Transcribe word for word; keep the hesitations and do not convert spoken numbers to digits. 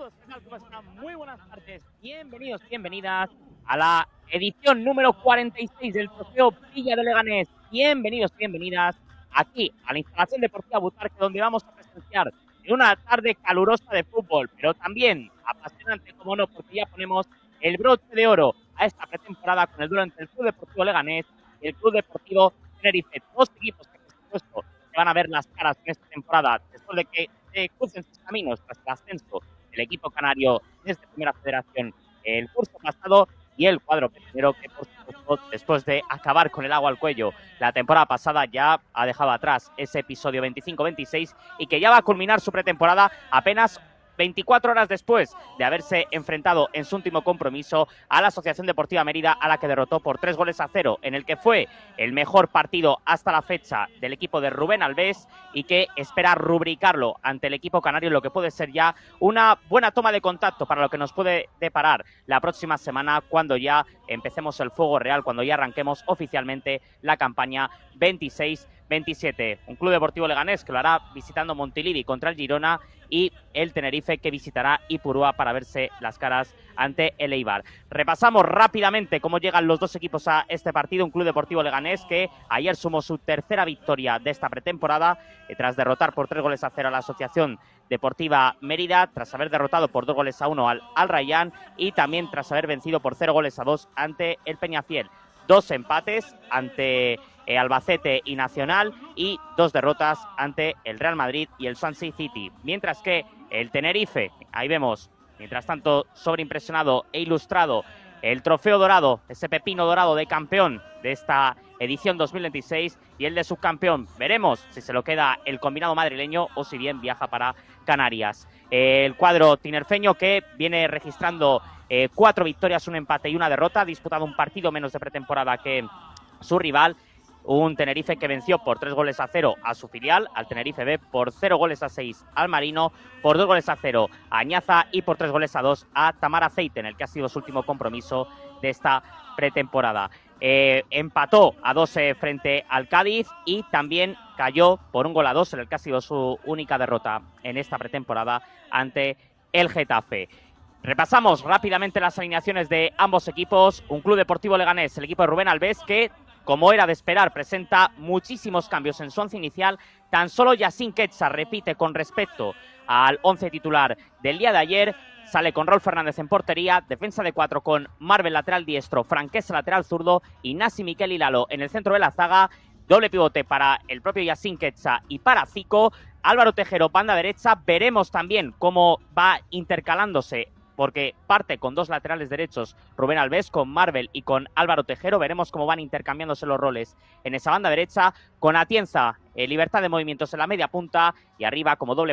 Saludos, ¿qué tal? ¿Cómo están? Muy buenas tardes. Bienvenidos, bienvenidas a la edición número cuarenta y seis del Trofeo Villa de Leganés. Bienvenidos, bienvenidas aquí a la instalación deportiva Butarque, donde vamos a presenciar en una tarde calurosa de fútbol, pero también apasionante, como no, porque ya ponemos el broche de oro a esta pretemporada con el duelo entre el Club Deportivo Leganés y el Club Deportivo Tenerife. Dos equipos que, por supuesto, se van a ver las caras en esta temporada después de que se crucen sus caminos tras el ascenso del equipo canario desde Primera Federación el curso pasado, y el cuadro petrolero que, por supuesto, después de acabar con el agua al cuello la temporada pasada, ya ha dejado atrás ese episodio veinticinco veintiséis y que ya va a culminar su pretemporada apenas veinticuatro horas después de haberse enfrentado en su último compromiso a la Asociación Deportiva Mérida, a la que derrotó por tres goles a cero, en el que fue el mejor partido hasta la fecha del equipo de Rubén Albés y que espera rubricarlo ante el equipo canario, lo que puede ser ya una buena toma de contacto para lo que nos puede deparar la próxima semana, cuando ya empecemos el fuego real, cuando ya arranquemos oficialmente la campaña veintiséis veintisiete. Un Club Deportivo Leganés que lo hará visitando Montilivi contra el Girona, y el Tenerife que visitará Ipurúa para verse las caras ante el Eibar. Repasamos rápidamente cómo llegan los dos equipos a este partido. Un Club Deportivo Leganés que ayer sumó su tercera victoria de esta pretemporada, eh, tras derrotar por tres goles a cero a la Asociación Deportiva Mérida, tras haber derrotado por dos goles a uno al, al Rayan, y también tras haber vencido por cero goles a dos ante el Peñafiel. Dos empates ante eh, Albacete y Nacional, y dos derrotas ante el Real Madrid y el Swansea City. Mientras que el Tenerife, ahí vemos, mientras tanto, sobreimpresionado e ilustrado el trofeo dorado, ese pepino dorado de campeón de esta edición dos mil veintiséis, y el de subcampeón. Veremos si se lo queda el combinado madrileño o si bien viaja para Canarias. El cuadro tinerfeño que viene registrando eh, cuatro victorias, un empate y una derrota, ha disputado un partido menos de pretemporada que su rival. Un Tenerife que venció por tres goles a cero a su filial, al Tenerife B, por cero goles a seis al Marino, por dos goles a cero a Añaza y por tres goles a dos a Tamar Aceite, en el que ha sido su último compromiso de esta pretemporada. Eh, empató a dos eh, frente al Cádiz, y también cayó por un gol a dos, en el que ha sido su única derrota en esta pretemporada ante el Getafe. Repasamos rápidamente las alineaciones de ambos equipos. Un Club Deportivo Leganés, el equipo de Rubén Albés, que, como era de esperar, presenta muchísimos cambios en su once inicial. Tan solo Yacine Quetza repite con respecto al once titular del día de ayer. Sale con Raúl Fernández en portería, defensa de cuatro con Marvel lateral diestro, Franquesa lateral zurdo y Nasi Miquel Hilalo en el centro de la zaga. Doble pivote para el propio Yacine Quetza y para Zico. Álvaro Tejero, banda derecha. Veremos también cómo va intercalándose, porque parte con dos laterales derechos Rubén Albés, con Marvel y con Álvaro Tejero. Veremos cómo van intercambiándose los roles en esa banda derecha, con Atienza, eh, libertad de movimientos en la media punta, y arriba como doble